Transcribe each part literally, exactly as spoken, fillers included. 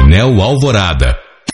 Jornal Alvorada.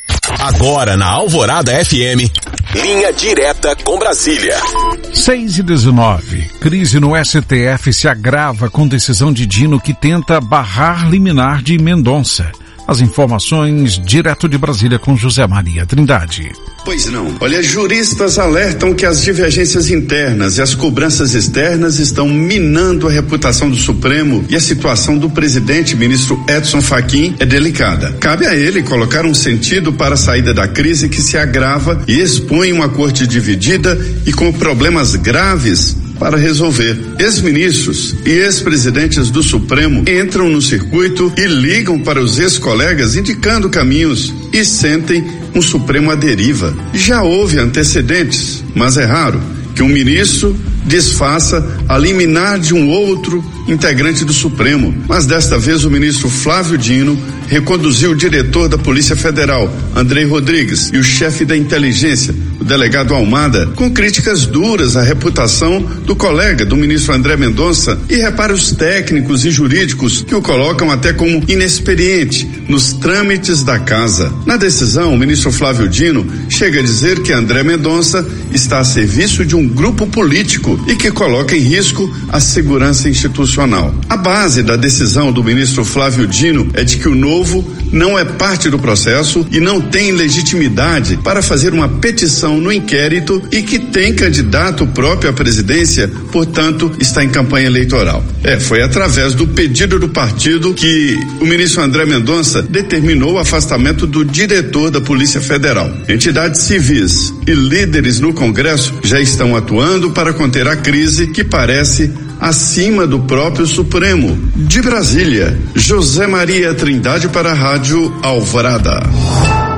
Agora na Alvorada F M, linha direta com Brasília. seis e dezenove. Crise no S T F se agrava com decisão de Dino que tenta barrar liminar de Mendonça. As informações direto de Brasília com José Maria Trindade. Pois não. Olha, juristas alertam que as divergências internas e as cobranças externas estão minando a reputação do Supremo e a situação do presidente, ministro Edson Fachin, é delicada. Cabe a ele colocar um sentido para a saída da crise que se agrava e expõe uma corte dividida e com problemas graves para resolver. Ex-ministros e ex-presidentes do Supremo entram no circuito e ligam para os ex-colegas indicando caminhos e sentem um Supremo à deriva. Já houve antecedentes, mas é raro que um ministro desfaça a liminar de um outro integrante do Supremo. Mas desta vez o ministro Flávio Dino reconduziu o diretor da Polícia Federal, Andrei Rodrigues, e o chefe da inteligência, o delegado Almada, com críticas duras à reputação do colega do ministro André Mendonça e reparos técnicos e jurídicos que o colocam até como inexperiente nos trâmites da casa. Na decisão, o ministro Flávio Dino chega a dizer que André Mendonça está a serviço de um grupo político e que coloca em risco a segurança institucional. A base da decisão do ministro Flávio Dino é de que o novo não é parte do processo e não tem legitimidade para fazer uma petição no inquérito e que tem candidato próprio à presidência, portanto, está em campanha eleitoral. É, foi através do pedido do partido que o ministro André Mendonça determinou o afastamento do diretor da Polícia Federal. Entidades civis e líderes no Congresso já estão atuando para conter a crise que parece acima do próprio Supremo. De Brasília, José Maria Trindade para a Rádio Alvorada.